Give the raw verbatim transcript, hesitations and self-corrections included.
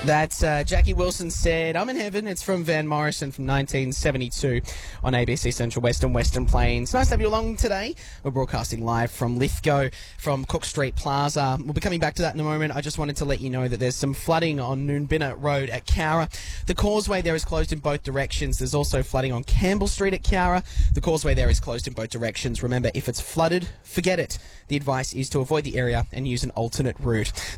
That's uh, Jackie Wilson said, "I'm in heaven." It's from Van Morrison from nineteen seventy-two on A B C Central West and Western Plains. Nice to have you along today. We're broadcasting live from Lithgow from Cook Street Plaza. We'll be coming back to that in a moment. I just wanted to let you know that there's some flooding on Noonbinna Road at Cowra. The causeway there is closed in both directions. There's also flooding on Campbell Street at Cowra. The causeway there is closed in both directions. Remember, if it's flooded, forget it. The advice is to avoid the area and use an alternate route.